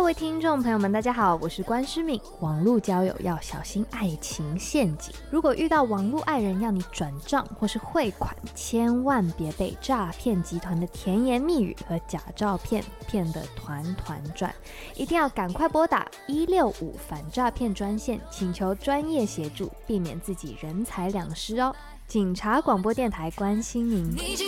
位听众朋友们大家好，我是关诗敏。网络交友要小心爱情陷阱，如果遇到网络爱人要你转账或是汇款，千万别被诈骗集团的甜言蜜语和假照片骗得团团转，一定要赶快拨打165反诈骗专线，请求专业协助，避免自己人财两失哦。警察广播电台关心您。